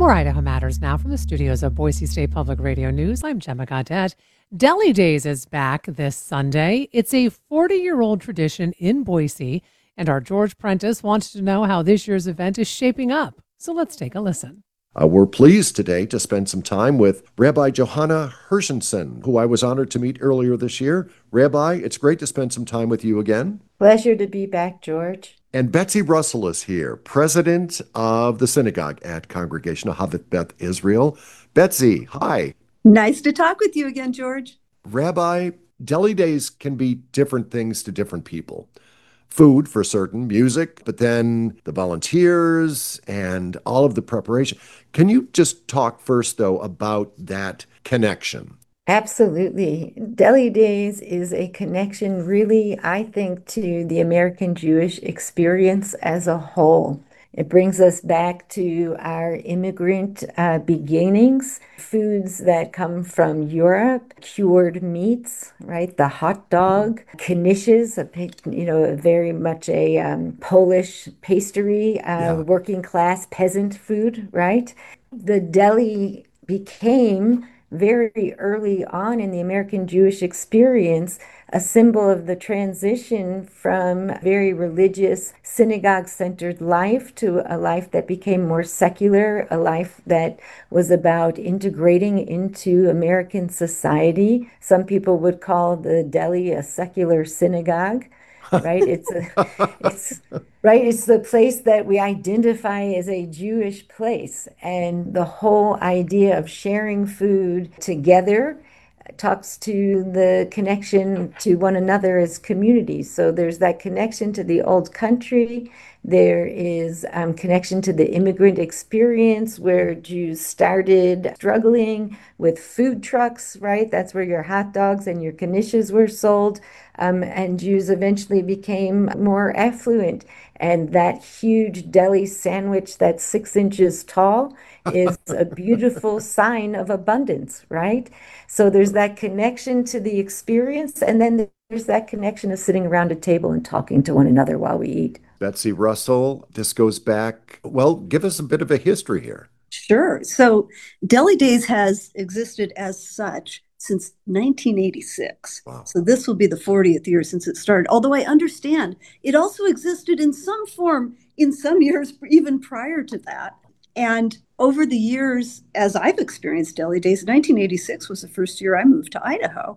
More Idaho Matters now from the studios of Boise State Public Radio News. I'm Gemma Gaudet. Deli Days is back this Sunday. It's a 40-year-old tradition in Boise, and our George Prentice wants to know how this year's event is shaping up. So let's take a listen. We're pleased today to spend some time with Rabbi Johanna Hershenson, who I was honored to meet earlier this year. Rabbi, it's great to spend some time with you again. Pleasure to be back, George. And Betsy Russell is here, president of the synagogue at Congregation Ahavit Beth Israel. Betsy, hi. Nice to talk with you again, George. Rabbi, Deli Days can be different things to different people. Food for certain, music, but then the volunteers and all of the preparation. Can you just talk first, though, about that connection? Absolutely. Deli Days is a connection, really, I think, to the American Jewish experience as a whole. It brings us back to our immigrant beginnings, foods that come from Europe, cured meats, right? The hot dog, knishes, very much a Polish pastry, working class peasant food, right? The deli became very early on in the American Jewish experience a symbol of the transition from very religious, synagogue-centered life to a life that became more secular, a life that was about integrating into American society. Some people would call the deli a secular synagogue. Right? It's the place that we identify as a Jewish place. And the whole idea of sharing food together talks to the connection to one another as communities. So there's that connection to the old country. There is connection to the immigrant experience where Jews started struggling with food trucks, right? That's where your hot dogs and your knishes were sold. And Jews eventually became more affluent. And that huge deli sandwich that's 6 inches tall is a beautiful sign of abundance, right? So there's that connection to the experience, and then there's that connection of sitting around a table and talking to one another while we eat. Betsy Russell, this goes back, well, give us a bit of a history here. Sure. So Deli Days has existed as such since 1986. Wow. So this will be the 40th year since it started. Although I understand it also existed in some form in some years even prior to that. And over the years, as I've experienced Deli Days, 1986 was the first year I moved to Idaho.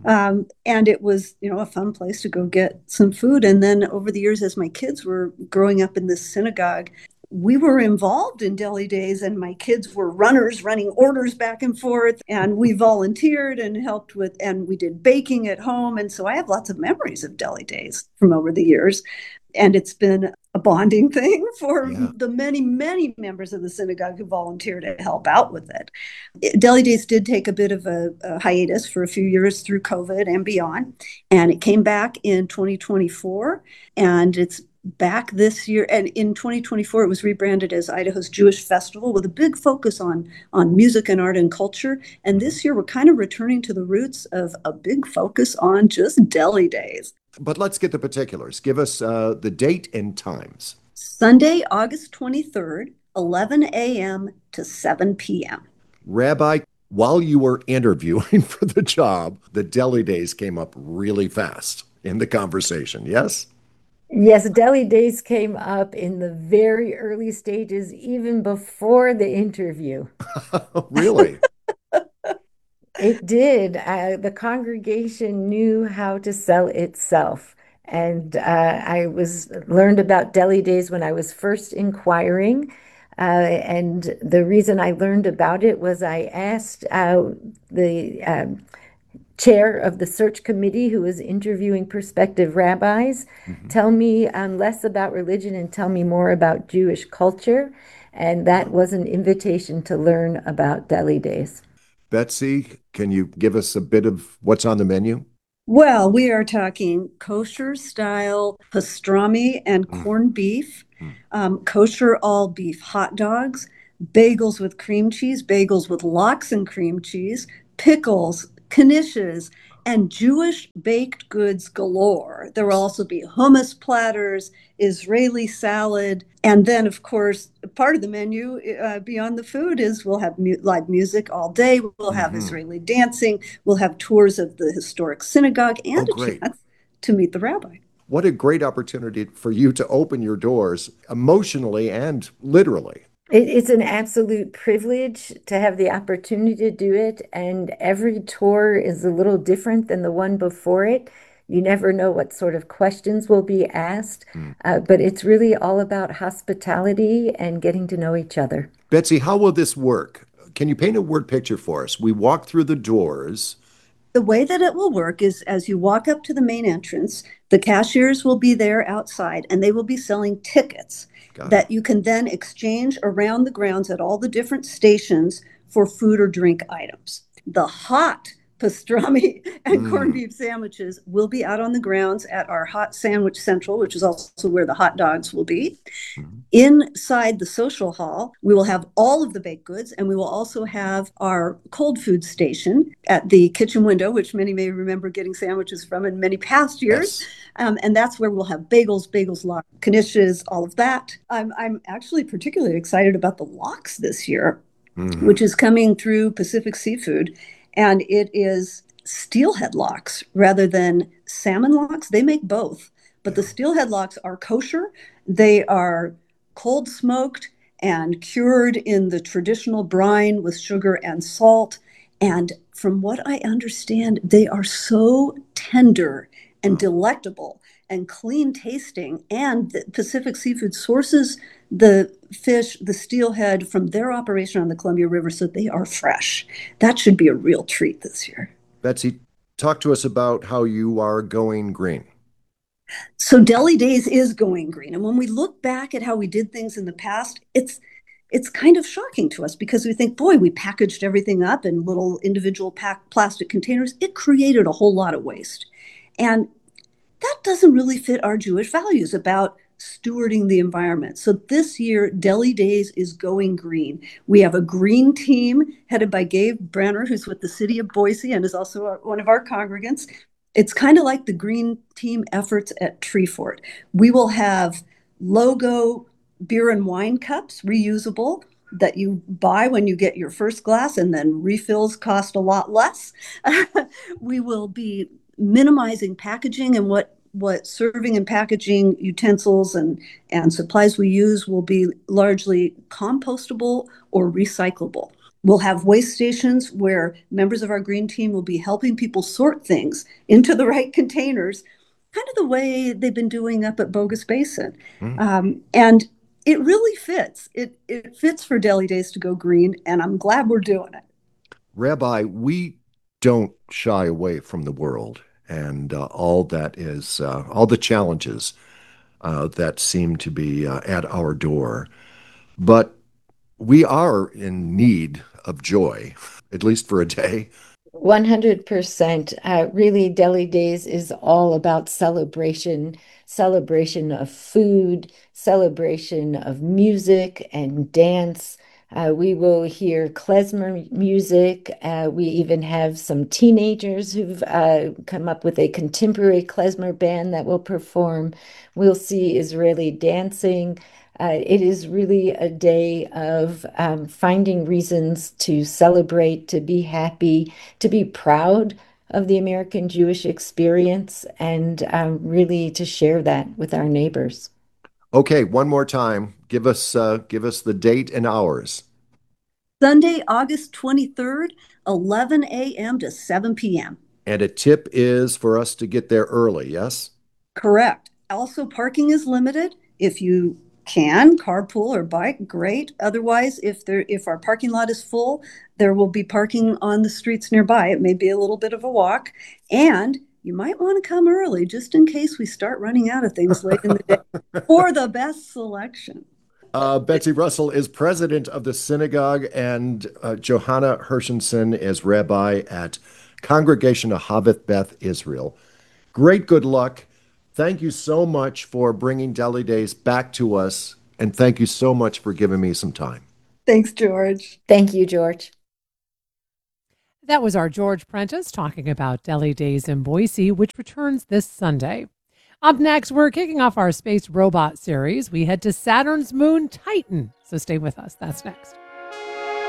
And it was, a fun place to go get some food. And then over the years, as my kids were growing up in this synagogue, we were involved in Deli Days, and my kids were runners running orders back and forth, and we volunteered and helped with, and we did baking at home. And so I have lots of memories of Deli Days from over the years. And it's been a bonding thing for the many, many members of the synagogue who volunteer to help out with it. Deli Days did take a bit of a hiatus for a few years through COVID and beyond. And it came back in 2024, and it's back this year. And in 2024, it was rebranded as Idaho's Jewish Festival with a big focus on music and art and culture. And this year, we're kind of returning to the roots of a big focus on just Deli Days. But let's get the particulars. Give us the date and times. Sunday, August 23rd, 11 a.m. to 7 p.m. Rabbi, while you were interviewing for the job, the Deli Days came up really fast in the conversation, yes? Yes, Deli Days came up in the very early stages, even before the interview. Really? It did. The congregation knew how to sell itself. And I learned about Deli Days when I was first inquiring. And the reason I learned about it was I asked the chair of the search committee who was interviewing prospective rabbis, tell me less about religion and tell me more about Jewish culture. And that was an invitation to learn about Deli Days. Betsy, can you give us a bit of what's on the menu? Well, we are talking kosher style pastrami and corned beef, kosher all beef hot dogs, bagels with cream cheese, bagels with lox and cream cheese, pickles, knishes, and Jewish baked goods galore. There will also be hummus platters, Israeli salad, and then, of course, part of the menu beyond the food is we'll have live music all day. We'll have Israeli dancing. We'll have tours of the historic synagogue and a great. chance to meet the rabbi. What a great opportunity for you to open your doors emotionally and literally. It's an absolute privilege to have the opportunity to do it, and every tour is a little different than the one before it. You never know what sort of questions will be asked, but it's really all about hospitality and getting to know each other. Betsy, how will this work? Can you paint a word picture for us? We walk through the doors. The way that it will work is as you walk up to the main entrance, the cashiers will be there outside and they will be selling tickets that you can then exchange around the grounds at all the different stations for food or drink items. The hot pastrami and corned beef sandwiches will be out on the grounds at our Hot Sandwich Central, which is also where the hot dogs will be. Inside the social hall, we will have all of the baked goods, and we will also have our cold food station at the kitchen window, which many may remember getting sandwiches from in many past years. Yes. And that's where we'll have bagels, knishes, all of that. I'm actually particularly excited about the lox this year, which is coming through Pacific Seafood. And it is steelhead lox rather than salmon lox. They make both, but the steelhead lox are kosher. They are cold smoked and cured in the traditional brine with sugar and salt. And from what I understand, they are so tender and delectable and clean tasting. And the Pacific Seafood sources the fish, the steelhead, from their operation on the Columbia River, so they are fresh. That should be a real treat this year. Betsy, talk to us about how you are going green. So Deli Days is going green. And when we look back at how we did things in the past, it's kind of shocking to us because we think, boy, we packaged everything up in little individual plastic containers. It created a whole lot of waste. And that doesn't really fit our Jewish values about stewarding the environment. So this year, Deli Days is going green. We have a green team headed by Gabe Brenner, who's with the city of Boise and is also one of our congregants. It's kind of like the green team efforts at Treefort. We will have logo beer and wine cups, reusable, that you buy when you get your first glass, and then refills cost a lot less. We will be minimizing packaging, and what serving and packaging utensils and supplies we use will be largely compostable or recyclable. We'll have waste stations where members of our green team will be helping people sort things into the right containers, kind of the way they've been doing up at Bogus Basin. And it really fits. It fits for Deli Days to go green, and I'm glad we're doing it. Rabbi, we don't shy away from the world and all that is, all the challenges that seem to be at our door. But we are in need of joy, at least for a day. 100%. Really, Deli Days is all about celebration of food, celebration of music and dance. We will hear klezmer music. We even have some teenagers who've come up with a contemporary klezmer band that will perform. We'll see Israeli dancing. It is really a day of finding reasons to celebrate, to be happy, to be proud of the American Jewish experience, and really to share that with our neighbors. Okay, one more time. Give us the date and hours. Sunday, August 23rd, 11 a.m. to 7 p.m. And a tip is for us to get there early, yes? Correct. Also, parking is limited. If you can carpool or bike, great. Otherwise, if our parking lot is full, there will be parking on the streets nearby. It may be a little bit of a walk, and you might want to come early just in case we start running out of things late in the day for the best selection. Betsy Russell is president of the synagogue, and Johanna Hershenson is rabbi at Congregation of Havith Beth Israel. Great good luck. Thank you so much for bringing Deli Days back to us, and thank you so much for giving me some time. Thanks, George. Thank you, George. That was our George Prentice talking about Deli Days in Boise, which returns this Sunday. Up next, we're kicking off our space robot series. We head to Saturn's moon Titan, so stay with us. That's next.